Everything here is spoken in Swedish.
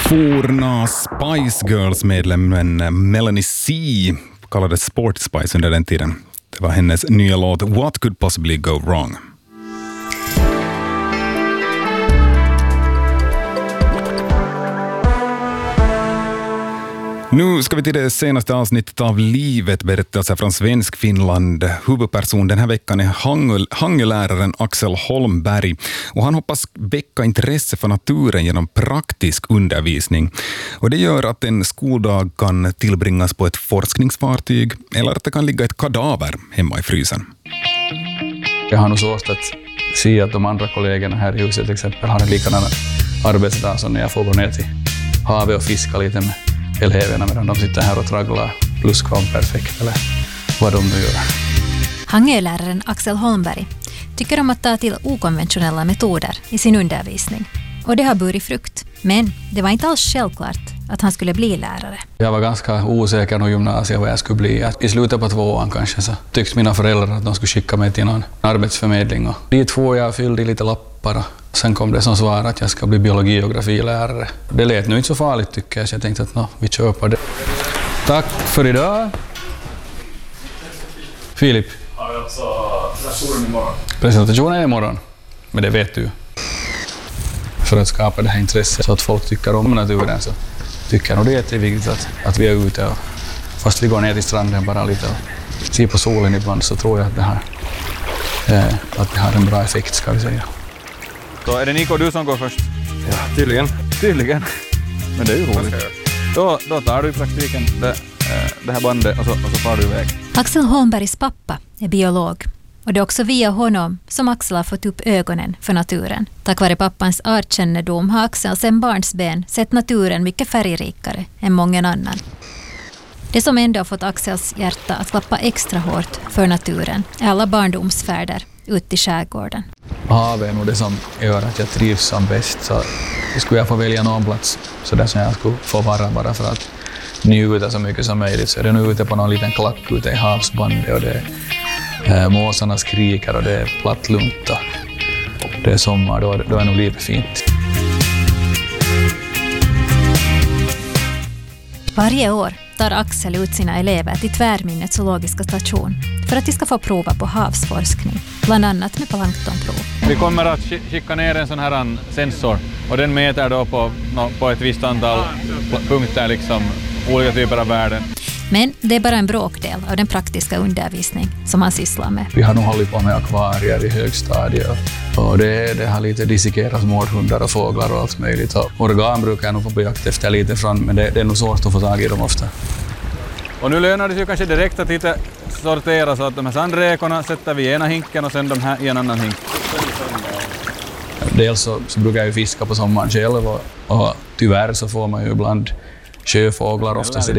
Forna Spice Girls-medlemmen Melanie C kallades Sporty Spice under den tiden. Det var hennes nya låt What Could Possibly Go Wrong. Nu ska vi till det senaste avsnittet av Livet, berättelser från Svensk Finland. Huvudperson den här veckan är hangöläraren Axel Holmberg. Och han hoppas väcka intresse för naturen genom praktisk undervisning. Och det gör att en skoldag kan tillbringas på ett forskningsfartyg eller att det kan ligga ett kadaver hemma i frysen. Jag har nog svårt att se att de andra kollegorna här i huset till exempel har en likadana arbetsdag som när jag får gå ner till havet och fiska lite med eleverna medan de sitter här och tragglar plusskvamperfekt eller vad de nu gör. Hangöläraren Axel Holmberg tycker om att ta till okonventionella metoder i sin undervisning. Och det har burit frukt. Men det var inte alls självklart att han skulle bli lärare. Jag var ganska osäker på gymnasiet vad jag skulle bli. I slutet på 2:an kanske så tyckte mina föräldrar att de skulle skicka mig till någon arbetsförmedling. Och dit får jag fyllde lite lappar och sen kom det som svar att jag ska bli biologi- och geografilärare. Det lät nu inte så farligt tycker jag, så jag tänkte att vi kör på det. Tack för idag. Filip. Har vi också presentationen imorgon? Presentationen är imorgon, men det vet du. För att skapa det här intresset så att folk tycker om naturen så tycker jag nog det är jätteviktigt att vi är ute. Och fast vi går ner till stranden bara lite och ser på solen ibland så tror jag att det har en bra effekt ska vi säga. Så är det Niko du som går först? Ja, tydligen. Tydligen. Men det är ju roligt. Då tar du i praktiken det här bandet och så far du iväg. Axel Holmbergs pappa är biolog. Och det är också via honom som Axel har fått upp ögonen för naturen. Tack vare pappans artkännedom har Axel sedan barnsben sett naturen mycket färgrikare än många annan. Det som ändå har fått Axels hjärta att klappa extra hårt för naturen är alla barndomsfärder ut i skärgården. Havet är nog det som gör att jag trivs som bäst. Så skulle jag få välja någon plats så där som jag skulle få vara bara för att njuta så mycket som möjligt. Så är det nu ute på någon liten klack ute i havsbandet och det måsarna skriker och det är platt lugnt och det är sommar, då är nog livet fint. Varje år tar Axel ut sina elever till Tvärminnet zoologiska station för att de ska få prova på havsforskning, bland annat med planktonprov. Vi kommer att skicka ner en sån här sensor och den mäter då på ett visst antal punkter liksom olika typer av värden. Men det är bara en bråkdel av den praktiska undervisning som han sysslar med. Vi har nog hållit på med akvarier i högstadiet och det har lite dissekerat mårdhundar och fåglar och allt möjligt. Och organ brukar jag nog få på jakt efter lite fram, men det är nog svårt att få tag i dem ofta. Och nu lönar det sig kanske direkt att lite sortera så att de här sandräkorna sätter vi i ena hinken och sen de här i en annan hink. Dels så brukar jag ju fiska på sommaren själv och tyvärr så får man ju ibland sjöfåglar oftast.